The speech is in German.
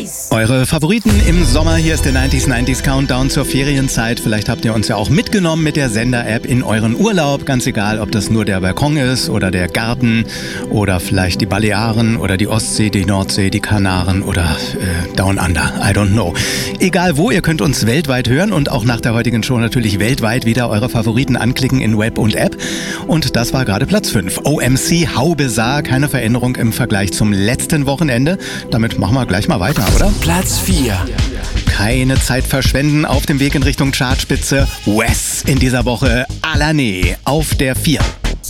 Eure Favoriten im Sommer, hier ist der 90s Countdown zur Ferienzeit. Vielleicht habt ihr uns ja auch mitgenommen mit der Sender-App in euren Urlaub. Ganz egal, ob das nur der Balkon ist oder der Garten oder vielleicht die Balearen oder die Ostsee, die Nordsee, die Kanaren oder Down Under. I don't know. Egal wo, ihr könnt uns weltweit hören und auch nach der heutigen Show natürlich weltweit wieder eure Favoriten anklicken in Web und App. Und das war gerade Platz 5. OMC, How Bizarre, keine Veränderung im Vergleich zum letzten Wochenende. Damit machen wir gleich mal weiter, oder? Platz 4. Keine Zeit verschwenden auf dem Weg in Richtung Chartspitze. Wes in dieser Woche Alané auf der 4.